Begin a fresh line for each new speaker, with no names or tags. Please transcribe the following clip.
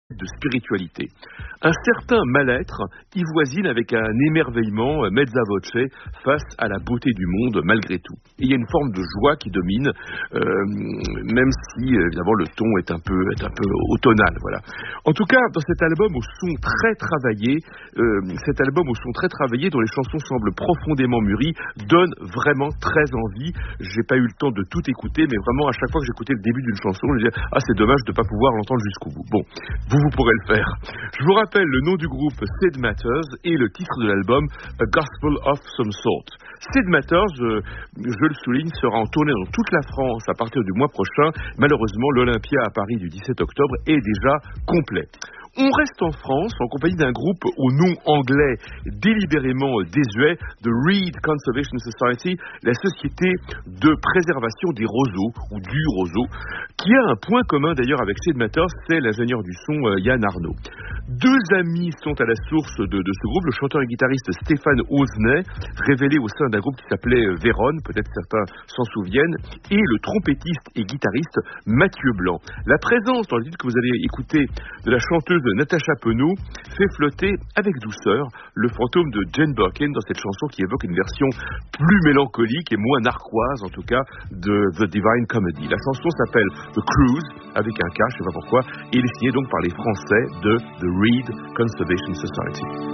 de spiritualité. Un certain mal-être y voisine avec un émerveillement mezza voce face à la beauté du monde malgré tout. Et il y a une forme de joie qui domine, même si évidemment le ton est un peu automnal. Voilà. En tout cas, dans cet album au son très travaillé, dont les chansons semblent profondément mûries, donne vraiment très envie. J'ai pas eu le temps de tout écouter, mais vraiment à chaque fois que j'écoutais le début d'une chanson, je me disais c'est dommage de pas pouvoir l'entendre jusqu'au bout. Bon, vous pourrez le faire. Je vous rappelle le nom du groupe Sid Matters et le titre de l'album A Gospel of Some Sort. Sid Matters, je le souligne, sera en tournée dans toute la France à partir du mois prochain. Malheureusement, l'Olympia à Paris du 17 octobre est déjà complet. On reste en France en compagnie d'un groupe au nom anglais délibérément désuet, The Reed Conservation Society, la société de préservation des roseaux ou du roseau, qui a un point commun d'ailleurs avec Sid Matters, c'est l'ingénieur du son Yann Arnaud. Deux amis sont à la source de ce groupe, le chanteur et guitariste Stéphane Oznet, révélé au sein d'un groupe qui s'appelait Véronne, peut-être certains s'en souviennent, et le trompettiste et guitariste Mathieu Blanc. La présence dans le titre que vous allez écouter de la chanteuse Natacha Penaud fait flotter avec douceur le fantôme de Jane Birkin dans cette chanson qui évoque une version plus mélancolique et moins narquoise en tout cas de The Divine Comedy. La chanson s'appelle The Cruise avec un K, je ne sais pas pourquoi, et elle est signée donc par les Français de The Reed Conservation Society.